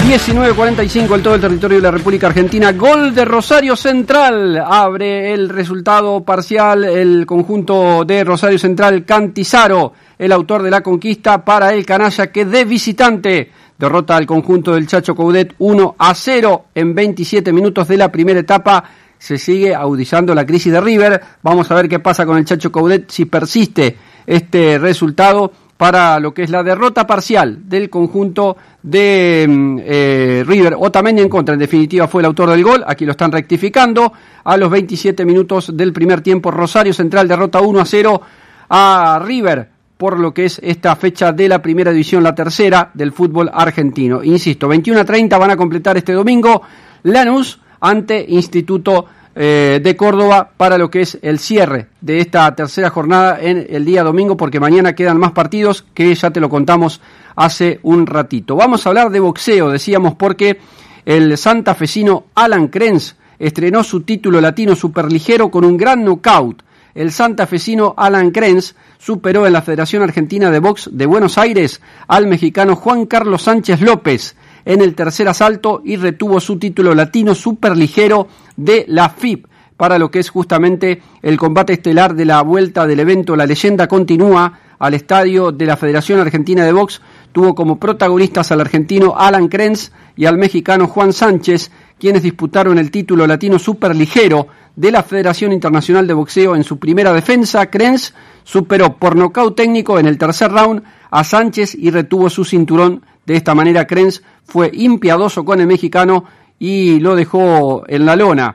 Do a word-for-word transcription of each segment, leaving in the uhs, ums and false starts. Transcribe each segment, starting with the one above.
diecinueve cuarenta y cinco en todo el territorio de la República Argentina. Gol de Rosario Central. Abre el resultado parcial el conjunto de Rosario Central. Cantizaro, el autor de la conquista para el canalla, que de visitante derrota al conjunto del Chacho Coudet uno a cero en veintisiete minutos de la primera etapa. Se sigue agudizando la crisis de River. Vamos a ver qué pasa con el Chacho Coudet, si persiste este resultado para lo que es la derrota parcial del conjunto de eh, River. Otamendi en contra, en definitiva, fue el autor del gol. Aquí lo están rectificando. A los veintisiete minutos del primer tiempo, Rosario Central derrota uno a cero a River por lo que es esta fecha de la primera división, la tercera del fútbol argentino. Insisto, veintiuno a treinta van a completar este domingo Lanús ante Instituto Eh, de Córdoba para lo que es el cierre de esta tercera jornada en el día domingo, porque mañana quedan más partidos que ya te lo contamos hace un ratito. Vamos a hablar de boxeo, decíamos, porque el santafesino Alan Krenz estrenó su título latino superligero con un gran knockout. El santafesino Alan Krenz superó en la Federación Argentina de Box de Buenos Aires al mexicano Juan Carlos Sánchez López en el tercer asalto y retuvo su título latino superligero de la F I B para lo que es justamente el combate estelar de la vuelta del evento. La leyenda continúa al estadio de la Federación Argentina de Box. Tuvo como protagonistas al argentino Alan Krenz y al mexicano Juan Sánchez, quienes disputaron el título latino superligero de la Federación Internacional de Boxeo. En su primera defensa, Krenz superó por nocaut técnico en el tercer round a Sánchez y retuvo su cinturón. De esta manera, Krenz fue impiadoso con el mexicano y lo dejó en la lona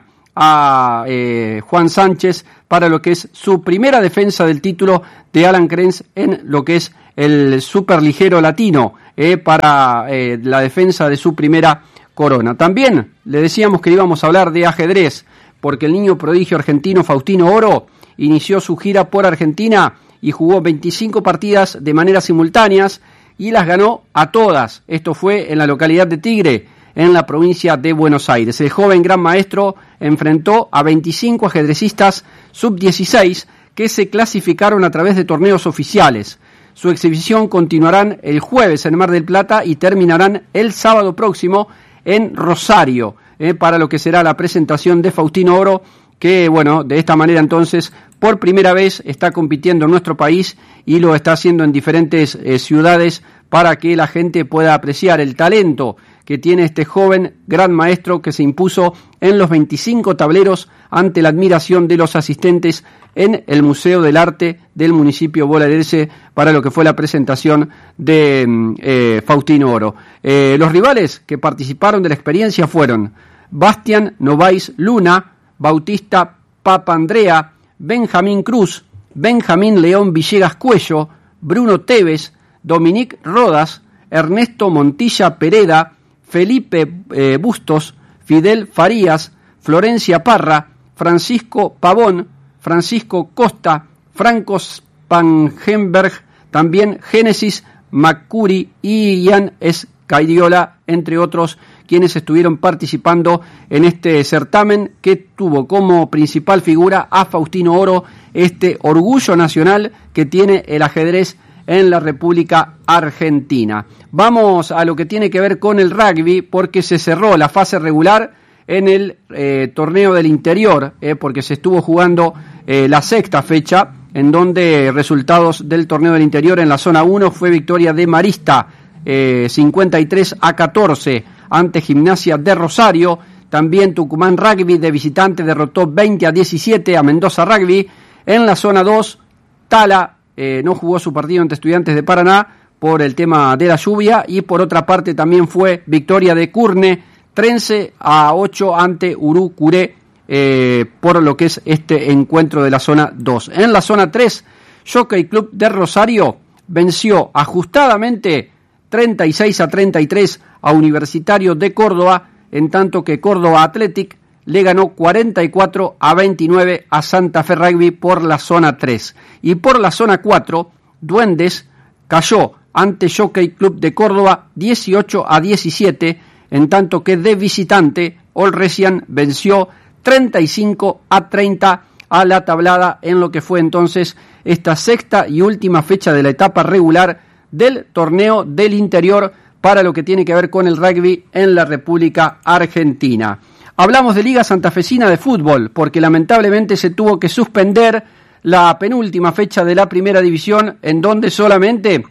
a eh, Juan Sánchez para lo que es su primera defensa del título de Alan Krenz en lo que es el superligero latino, eh, para eh, la defensa de su primera corona. También le decíamos que íbamos a hablar de ajedrez, porque el niño prodigio argentino Faustino Oro inició su gira por Argentina y jugó veinticinco partidas de manera simultáneas y las ganó a todas. Esto fue en la localidad de Tigre, en la provincia de Buenos Aires. El joven gran maestro enfrentó a veinticinco ajedrecistas sub dieciséis que se clasificaron a través de torneos oficiales. Su exhibición continuarán el jueves en Mar del Plata y terminarán el sábado próximo en Rosario, eh, para lo que será la presentación de Faustino Oro, que, bueno, de esta manera entonces por primera vez está compitiendo en nuestro país y lo está haciendo en diferentes eh, ciudades para que la gente pueda apreciar el talento que tiene este joven gran maestro que se impuso en los veinticinco tableros ante la admiración de los asistentes en el Museo del Arte del municipio bonaerense para lo que fue la presentación de eh, Faustino Oro. Eh, los rivales que participaron de la experiencia fueron Bastián Novaes Luna, Bautista Papandrea, Benjamín Cruz, Benjamín León Villegas Cuello, Bruno Tevez, Dominique Rodas, Ernesto Montilla Pereda, Felipe eh, Bustos, Fidel Farías, Florencia Parra, Francisco Pavón, Francisco Costa, Franco Spangenberg, también Génesis Macuri y Ian Escairiola, entre otros, quienes estuvieron participando en este certamen que tuvo como principal figura a Faustino Oro, este orgullo nacional que tiene el ajedrez en la República Argentina. Vamos a lo que tiene que ver con el rugby, porque se cerró la fase regular en el eh, torneo del interior, eh, porque se estuvo jugando eh, la sexta fecha, en donde resultados del torneo del interior en la zona uno fue victoria de Marista, eh, cincuenta y tres a catorce ante Gimnasia de Rosario. También Tucumán Rugby de visitante derrotó veinte a diecisiete a Mendoza Rugby. En la zona dos, Tala eh, no jugó su partido ante Estudiantes de Paraná por el tema de la lluvia, y por otra parte también fue victoria de Curne, trece a ocho ante Urucuré, eh, por lo que es este encuentro de la zona dos. En la zona tres, Jockey Club de Rosario venció ajustadamente treinta y seis a treinta y tres a Universitario de Córdoba, en tanto que Córdoba Athletic le ganó cuarenta y cuatro a veintinueve a Santa Fe Rugby por la zona tres. Y por la zona cuatro, Duendes cayó ante Jockey Club de Córdoba dieciocho a diecisiete, en tanto que de visitante Olresian venció treinta y cinco a treinta a La Tablada en lo que fue entonces esta sexta y última fecha de la etapa regular del torneo del interior para lo que tiene que ver con el rugby en la República Argentina. Hablamos de Liga Santafesina de Fútbol, porque lamentablemente se tuvo que suspender la penúltima fecha de la Primera División, en donde solamente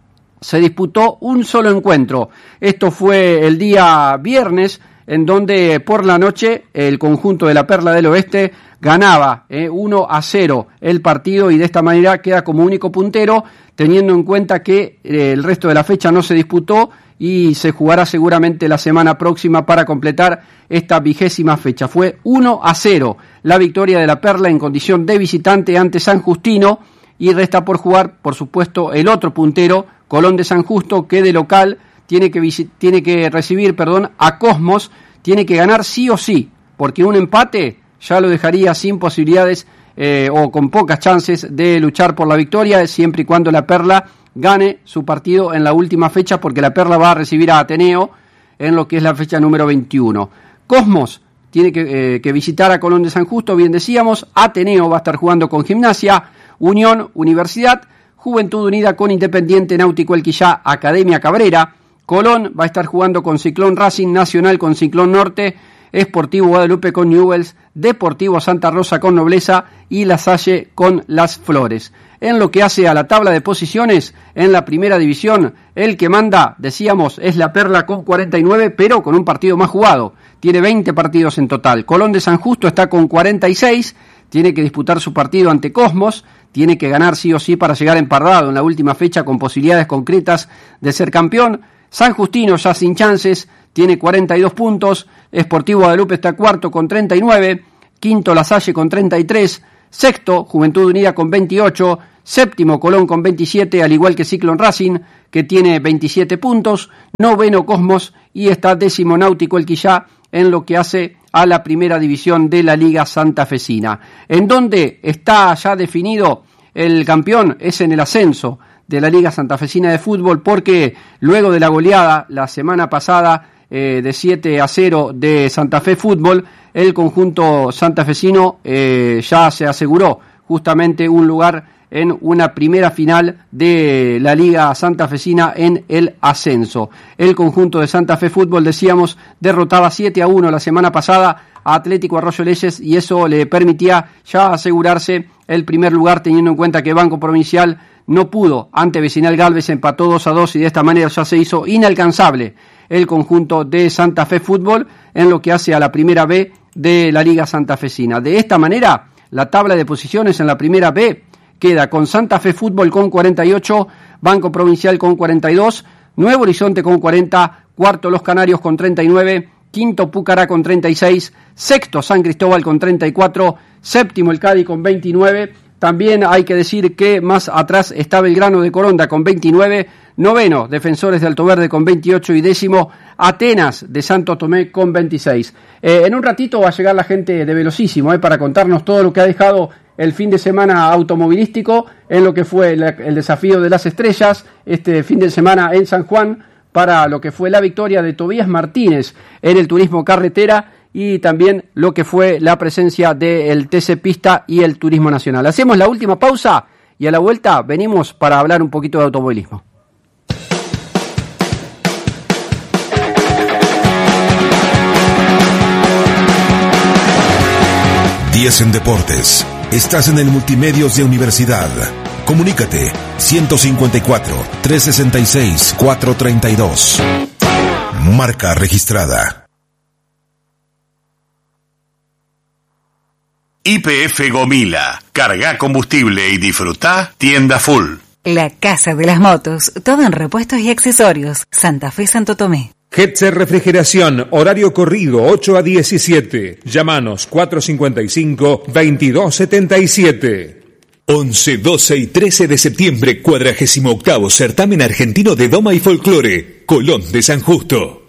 se disputó un solo encuentro. Esto fue el día viernes, en donde por la noche el conjunto de la Perla del Oeste ganaba eh, uno a cero el partido, y de esta manera queda como único puntero, teniendo en cuenta que eh, el resto de la fecha no se disputó y se jugará seguramente la semana próxima para completar esta vigésima fecha. Fue uno a cero la victoria de la Perla en condición de visitante ante San Justino, y resta por jugar, por supuesto, el otro puntero, Colón de San Justo, que de local tiene que, visi- tiene que recibir perdón, a Cosmos, tiene que ganar sí o sí, porque un empate ya lo dejaría sin posibilidades eh, o con pocas chances de luchar por la victoria, siempre y cuando la Perla gane su partido en la última fecha, porque la Perla va a recibir a Ateneo en lo que es la fecha número veintiuno. Cosmos tiene que, eh, que visitar a Colón de San Justo, bien decíamos. Ateneo va a estar jugando con Gimnasia, Unión, Universidad, Juventud Unida con Independiente, Náutico El Quillá, Academia Cabrera. Colón va a estar jugando con Ciclón Racing, Nacional con Ciclón Norte, Sportivo Guadalupe con Newell's, Deportivo Santa Rosa con Nobleza y La Salle con Las Flores. En lo que hace a la tabla de posiciones, en la Primera División, el que manda, decíamos, es la Perla con cuarenta y nueve, pero con un partido más jugado. Tiene veinte partidos en total. Colón de San Justo está con cuarenta y seis, tiene que disputar su partido ante Cosmos, tiene que ganar sí o sí para llegar empardado en la última fecha con posibilidades concretas de ser campeón. San Justino ya sin chances, tiene cuarenta y dos puntos. Sportivo Guadalupe está cuarto con treinta y nueve, quinto La Salle con treinta y tres, sexto Juventud Unida con veintiocho, séptimo Colón con veintisiete, al igual que Ciclón Racing, que tiene veintisiete puntos, noveno Cosmos, y está décimo Náutico El Quillá en lo que hace a la Primera División de la Liga Santafesina. En donde está ya definido el campeón es en el ascenso de la Liga Santafesina de Fútbol, porque luego de la goleada la semana pasada eh, de siete a cero de Santa Fe Fútbol, el conjunto santafesino eh, ya se aseguró justamente un lugar en una primera final de la Liga Santafesina en el ascenso. El conjunto de Santa Fe Fútbol, decíamos, derrotaba siete a uno la semana pasada a Atlético Arroyo Leyes, y eso le permitía ya asegurarse el primer lugar, teniendo en cuenta que Banco Provincial no pudo ante Vecinal Galvez, empató dos a dos, y de esta manera ya se hizo inalcanzable el conjunto de Santa Fe Fútbol en lo que hace a la Primera B de la Liga Santafesina. De esta manera, la tabla de posiciones en la Primera B queda con Santa Fe Fútbol con cuarenta y ocho, Banco Provincial con cuarenta y dos, Nuevo Horizonte con cuarenta, cuarto Los Canarios con treinta y nueve, quinto Pucará con treinta y seis, sexto San Cristóbal con treinta y cuatro, séptimo el Cádiz con veintinueve. También hay que decir que más atrás está Belgrano de Coronda con veintinueve, noveno Defensores de Alto Verde con veintiocho y décimo Atenas de Santo Tomé con veintiséis. Eh, en un ratito va a llegar la gente de Velocísimo eh, para contarnos todo lo que ha dejado el fin de semana automovilístico en lo que fue el, el desafío de las estrellas, este fin de semana en San Juan, para lo que fue la victoria de Tobías Martínez en el turismo carretera, y también lo que fue la presencia del T C Pista y el Turismo Nacional. Hacemos la última pausa y a la vuelta venimos para hablar un poquito de automovilismo. diez en Deportes. Estás en el Multimedios de Universidad. Comunícate ciento cincuenta y cuatro, trescientos sesenta y seis, cuatrocientos treinta y dos. Marca registrada. Y P F Gomila. Carga combustible y disfruta tienda full. La Casa de las Motos. Todo en repuestos y accesorios. Santa Fe, Santo Tomé. Hetzer Refrigeración, horario corrido ocho a diecisiete. Llámanos cuatro cincuenta y cinco, veintidós setenta y siete. once, doce y trece de septiembre, cuadragésimo octavo Certamen Argentino de Doma y Folclore, Colón de San Justo.